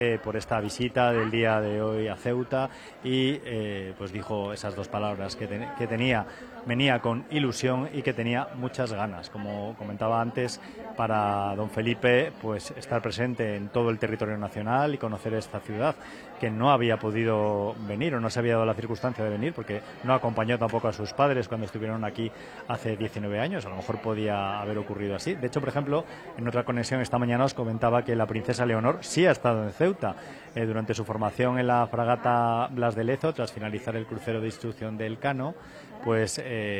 por esta visita del día de hoy a Ceuta y pues dijo esas dos palabras que venía con ilusión y que tenía muchas ganas. Como comentaba antes, para don Felipe pues estar presente en todo el territorio nacional y conocer esta ciudad, que no había podido venir o no se había dado la circunstancia de venir porque no acompañó tampoco a sus padres cuando estuvieron aquí hace 19 años. A lo mejor podía haber ocurrido así. De hecho, por ejemplo, en otra conexión esta mañana os comentaba que la princesa Leonor sí ha estado en Ceuta durante su formación en la fragata Blas de Lezo, tras finalizar el crucero de instrucción del Elcano. Pues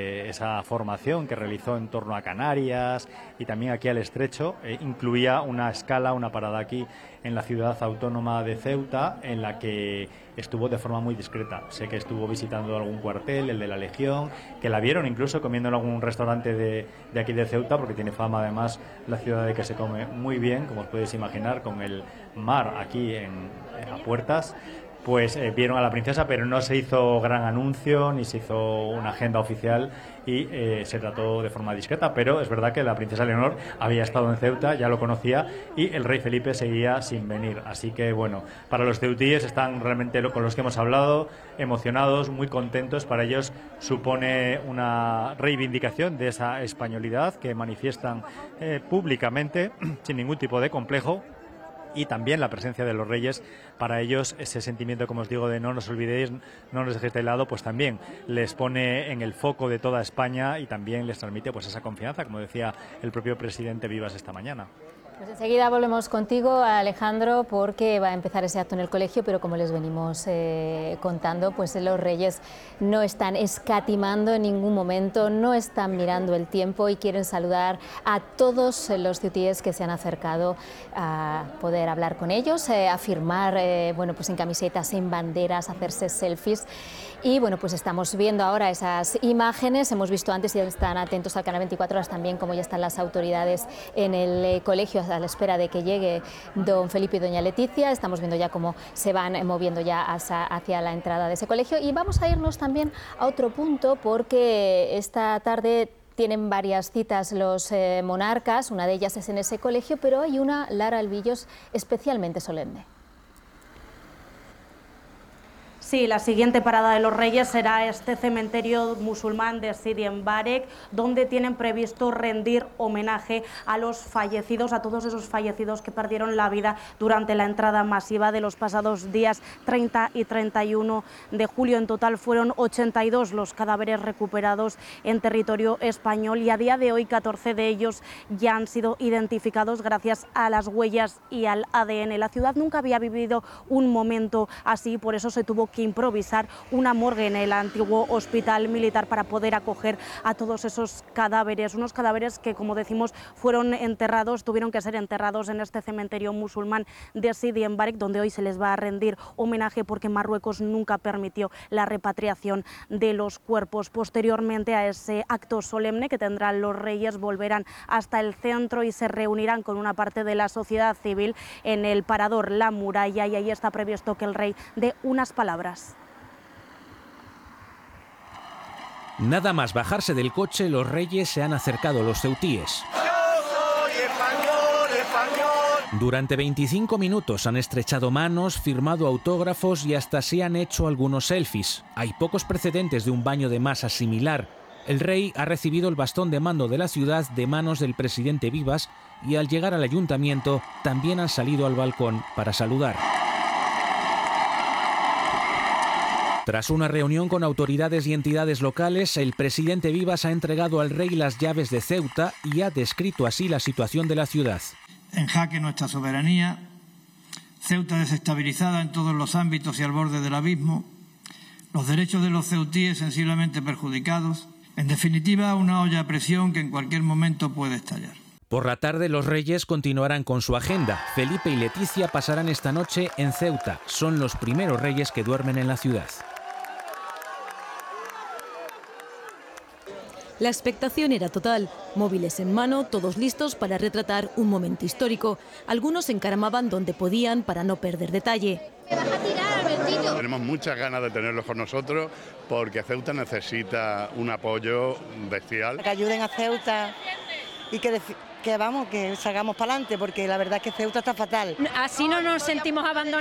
esa formación que realizó en torno a Canarias y también aquí al Estrecho incluía una escala, una parada aquí en la ciudad autónoma de Ceuta, en la que estuvo de forma muy discreta. Sé que estuvo visitando algún cuartel, el de la Legión, que la vieron incluso comiendo en algún restaurante de aquí de Ceuta, porque tiene fama además la ciudad de que se come muy bien, como os podéis imaginar, con el mar aquí a puertas. Pues vieron a la princesa, pero no se hizo gran anuncio ni se hizo una agenda oficial y se trató de forma discreta, pero es verdad que la princesa Leonor había estado en Ceuta, ya lo conocía, y el rey Felipe seguía sin venir. Así que bueno, para los ceutíes están realmente, con los que hemos hablado, emocionados, muy contentos. Para ellos supone una reivindicación de esa españolidad que manifiestan públicamente sin ningún tipo de complejo. Y también la presencia de los reyes, para ellos ese sentimiento, como os digo, de no nos olvidéis, no nos dejéis de lado, pues también les pone en el foco de toda España y también les transmite pues esa confianza, como decía el propio presidente Vivas esta mañana. Pues enseguida volvemos contigo, Alejandro, porque va a empezar ese acto en el colegio, pero como les venimos contando, pues los reyes no están escatimando en ningún momento, no están mirando el tiempo y quieren saludar a todos los ceutíes que se han acercado a poder hablar con ellos, a firmar bueno, pues en camisetas, en banderas, hacerse selfies. Y bueno, pues estamos viendo ahora esas imágenes, hemos visto antes y están atentos al canal 24 horas también como ya están las autoridades en el colegio a la espera de que llegue don Felipe y doña Leticia. Estamos viendo ya cómo se van moviendo ya hacia la entrada de ese colegio y vamos a irnos también a otro punto porque esta tarde tienen varias citas los monarcas, una de ellas es en ese colegio, pero hay una, Lara Albillos, especialmente solemne. Sí, la siguiente parada de los reyes será este cementerio musulmán de Sidi Mbarek, donde tienen previsto rendir homenaje a los fallecidos, a todos esos fallecidos que perdieron la vida durante la entrada masiva de los pasados días 30 y 31 de julio. En total fueron 82 los cadáveres recuperados en territorio español y a día de hoy 14 de ellos ya han sido identificados gracias a las huellas y al ADN. La ciudad nunca había vivido un momento así, por eso se tuvo que improvisar una morgue en el antiguo hospital militar para poder acoger a todos esos cadáveres, unos cadáveres que, como decimos, fueron enterrados, tuvieron que ser enterrados en este cementerio musulmán de Sidi Mbarek, donde hoy se les va a rendir homenaje porque Marruecos nunca permitió la repatriación de los cuerpos. Posteriormente a ese acto solemne que tendrán los reyes, volverán hasta el centro y se reunirán con una parte de la sociedad civil en el parador La Muralla y ahí está previsto que el rey dé unas palabras. Nada más bajarse del coche, los reyes se han acercado a los ceutíes. Yo soy español, español. Durante 25 minutos han estrechado manos, firmado autógrafos y hasta se han hecho algunos selfies. Hay pocos precedentes de un baño de masa similar. El rey ha recibido el bastón de mando de la ciudad de manos del presidente Vivas y al llegar al ayuntamiento también han salido al balcón para saludar. Tras una reunión con autoridades y entidades locales, el presidente Vivas ha entregado al rey las llaves de Ceuta y ha descrito así la situación de la ciudad. En jaque nuestra soberanía, Ceuta desestabilizada en todos los ámbitos y al borde del abismo, los derechos de los ceutíes sensiblemente perjudicados, en definitiva una olla a presión que en cualquier momento puede estallar. Por la tarde los reyes continuarán con su agenda. Felipe y Leticia pasarán esta noche en Ceuta. Son los primeros reyes que duermen en la ciudad. La expectación era total. Móviles en mano, todos listos para retratar un momento histórico. Algunos se encaramaban donde podían para no perder detalle. Tenemos muchas ganas de tenerlos con nosotros porque Ceuta necesita un apoyo bestial. Que ayuden a Ceuta y que que vamos, que salgamos para adelante, porque la verdad es que Ceuta está fatal. Así no nos sentimos abandonados.